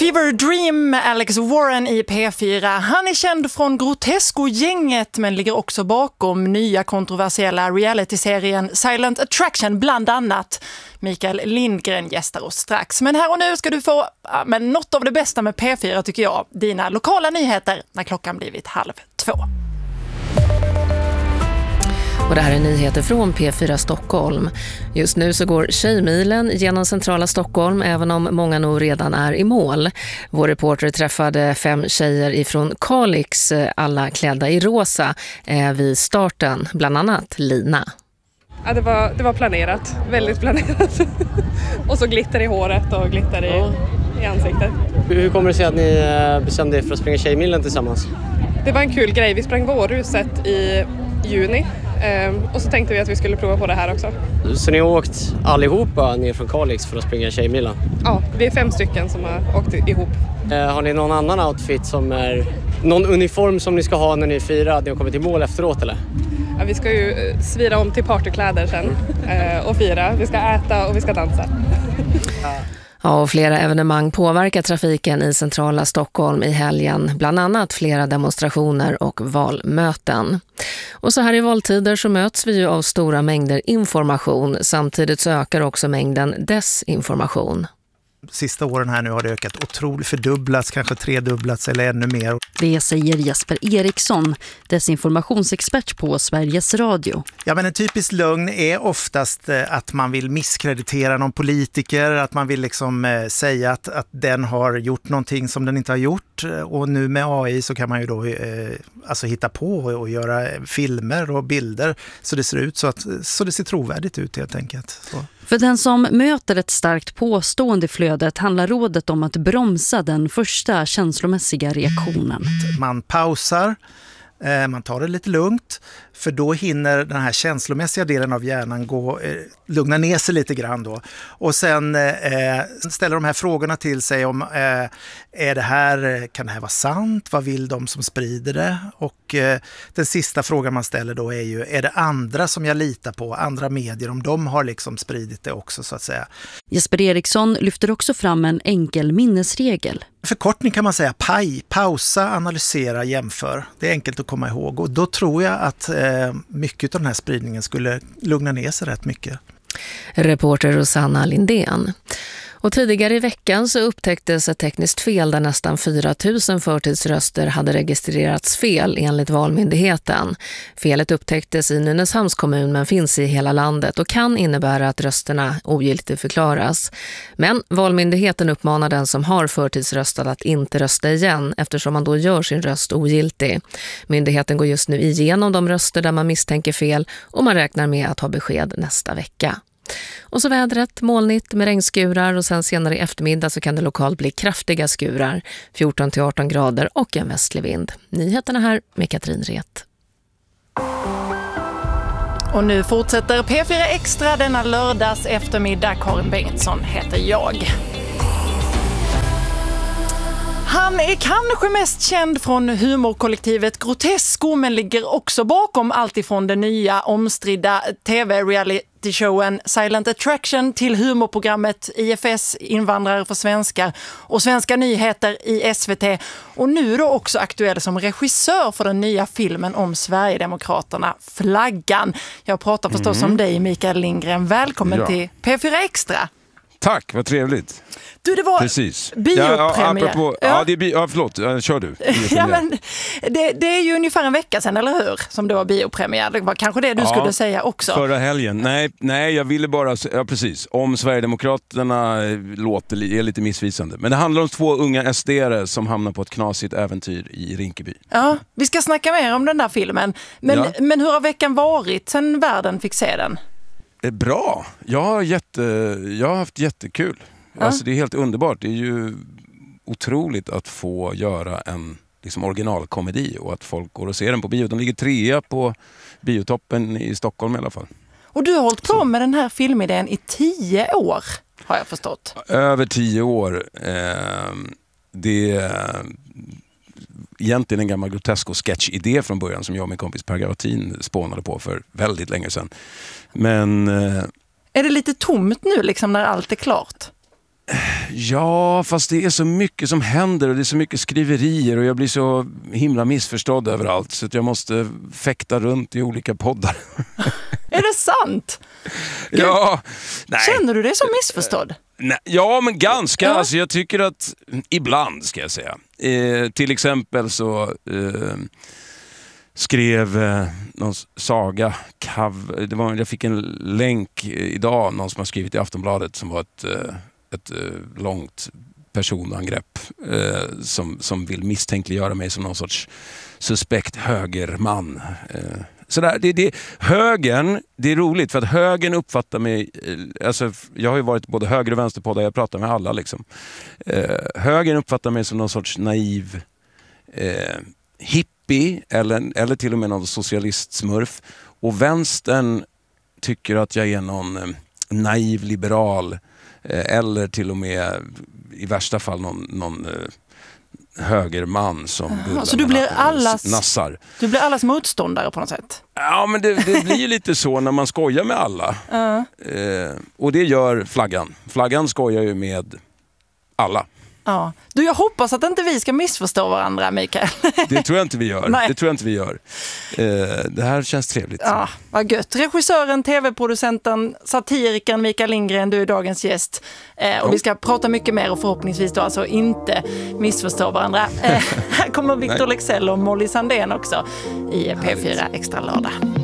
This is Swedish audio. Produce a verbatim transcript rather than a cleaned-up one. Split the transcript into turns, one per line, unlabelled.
Fever Dream med Alex Warren i P fyra. Han är känd från Grotesco-gänget men ligger också bakom nya kontroversiella realityserien Silent Attraction bland annat. Mikael Lindgren gästar oss strax. Men här och nu ska du få ja, men något av det bästa med P fyra tycker jag. Dina lokala nyheter när klockan blivit halv två.
Och det här är nyheter från P fyra Stockholm. Just nu så går Tjejmilen genom centrala Stockholm även om många nog redan är i mål. Vår reporter träffade fem tjejer ifrån Kalix, alla klädda i rosa, eh, vid starten, bland annat Lina.
Ja, det var, det var planerat, väldigt planerat. Och så glitter i håret och glitter i, ja. i ansiktet.
Hur kommer det sig att ni bestämde er för att springa Tjejmilen tillsammans?
Det var en kul grej, vi sprang Vårhuset i juni. Ehm, och så tänkte vi att vi skulle prova på det här också.
Så ni har åkt allihopa ner från Kalix för att springa Tjejmilen?
Ja, vi är fem stycken som har åkt ihop.
Ehm, har ni någon annan outfit som är... Någon uniform som ni ska ha när ni firar att ni har kommit i mål efteråt eller?
Ja, vi ska ju svira om till partykläder sen ehm, och fira. Vi ska äta och vi ska dansa.
Ja, och flera evenemang påverkar trafiken i centrala Stockholm i helgen, bland annat flera demonstrationer och valmöten. Och så här i valtider så möts vi ju av stora mängder information, samtidigt så ökar också mängden desinformation.
Sista åren här nu har det ökat otroligt, fördubblats, kanske tredubblats eller ännu mer.
Det säger Jesper Eriksson, desinformationsexpert på Sveriges Radio.
Ja, men en typisk lögn är oftast att man vill misskreditera någon politiker, att man vill liksom eh, säga att, att den har gjort någonting som den inte har gjort. Och nu med A I så kan man ju då eh, alltså hitta på och, och göra filmer och bilder så det ser ut så att så det ser trovärdigt ut helt enkelt. Så.
För den som möter ett starkt påstående i flödet handlar rådet om att bromsa den första känslomässiga reaktionen.
Man pausar, eh, man tar det lite lugnt för då hinner den här känslomässiga delen av hjärnan gå, eh, lugna ner sig lite grann då. Och sen eh, ställer de här frågorna till sig om eh, är det här, kan det här vara sant? Vad vill de som sprider det? Och eh, den sista frågan man ställer då är ju, är det andra som jag litar på? Andra medier, om de har liksom spridit det också så att säga.
Jesper Eriksson lyfter också fram en enkel minnesregel.
Förkortning kan man säga PAI, pausa, analysera, jämför. Det är enkelt att komma ihåg och då tror jag att eh, mycket av den här spridningen skulle lugna ner sig rätt mycket.
Reporter Rosanna Lindén. Och tidigare i veckan så upptäcktes ett tekniskt fel där nästan fyra tusen förtidsröster hade registrerats fel enligt Valmyndigheten. Felet upptäcktes i Nynäshamns kommun men finns i hela landet och kan innebära att rösterna ogiltigt förklaras. Men Valmyndigheten uppmanar den som har förtidsröstat att inte rösta igen eftersom man då gör sin röst ogiltig. Myndigheten går just nu igenom de röster där man misstänker fel och man räknar med att ha besked nästa vecka. Och så vädret, molnigt med regnskurar och sen senare i eftermiddag så kan det lokalt bli kraftiga skurar, fjorton till arton grader och en västlig vind. Nyheterna här med Katrin Ret.
Och nu fortsätter P fyra Extra denna lördags eftermiddag. Karin Bengtsson heter jag. Han är kanske mest känd från humorkollektivet Grotesco men ligger också bakom allt ifrån den nya omstridda tv-reality-showen Silent Attraction till humorprogrammet I F S, Invandrare för svenskar och Svenska nyheter i S V T. Och nu då också aktuell som regissör för den nya filmen om Sverigedemokraterna, Flaggan. Jag pratar förstås mm. om dig, Mikael Lindgren. Välkommen ja. till P fyra Extra.
Tack, vad trevligt.
Du, det var
Precis.
biopremiär.
Ja, ja, apropå, ja. ja, det är bi- ja, förlåt, kör du.
ja, men det, det är ju ungefär en vecka sedan, eller hur? Som det var biopremiär. Det var kanske det du ja, skulle säga också.
Förra helgen. Nej, nej, jag ville bara, ja precis, om Sverigedemokraterna låter är lite missvisande. Men det handlar om två unga S D-are som hamnar på ett knasigt äventyr i Rinkeby.
Ja, vi ska snacka mer om den där filmen. Men, ja. men hur har veckan varit sen världen fick se den?
Bra. Jag har, jätte, jag har haft jättekul. Ja. Alltså det är helt underbart. Det är ju otroligt att få göra en liksom originalkomedi och att folk går och ser den på bio. De ligger trea på biotoppen i Stockholm i alla fall. Och
du har hållit på Så. med den här filmidén i tio år, har jag förstått.
Över tio år. Eh, det är egentligen en gammal Grotesco-sketch-idé från början som jag och min kompis Per Gavatin spånade på för väldigt länge sedan. Men... Eh,
är det lite tomt nu liksom när allt är klart?
Ja, fast det är så mycket som händer och det är så mycket skriverier och jag blir så himla missförstådd överallt så att jag måste fäkta runt i olika poddar.
Är det sant?
Ja, nej.
Känner du dig så missförstådd?
Nej, ja, men ganska.
Ja.
Alltså, jag tycker att ibland ska jag säga. Eh, till exempel så eh, skrev eh, någon saga, kav, det var, jag fick en länk idag, någon som har skrivit i Aftonbladet som var ett, eh, ett eh, långt personangrepp eh, som, som vill misstänkliggöra mig som någon sorts suspekt högerman. Eh, Så där, det, det, högern, det är roligt för att högern uppfattar mig, alltså jag har ju varit både höger- och vänsterpoddar, jag pratar med alla liksom. Eh, högern uppfattar mig som någon sorts naiv eh, hippie eller, eller till och med någon socialistsmurf. Och vänstern tycker att jag är någon eh, naiv liberal eh, eller till och med i värsta fall någon, någon eh, högerman som
Aha, så du blir allas,
nassar.
Du blir allas motståndare på något sätt?
Ja, men det, det blir lite så när man skojar med alla.
Uh.
Eh, och det gör flaggan. Flaggan skojar ju med alla.
Ja. Du, jag hoppas att inte vi ska missförstå varandra, Mikael.
Det tror jag inte vi gör.
Nej.
Det tror jag inte vi gör. Eh, det här känns trevligt.
Ja, vad gött. Regissören, tv-producenten, satirikern Mikael Lindgren, du är dagens gäst. Eh, och
oh.
vi ska prata mycket mer och förhoppningsvis då alltså inte missförstå varandra. Eh, här kommer Victor Leksell och Molly Sandén också i P fyra Extra lördag.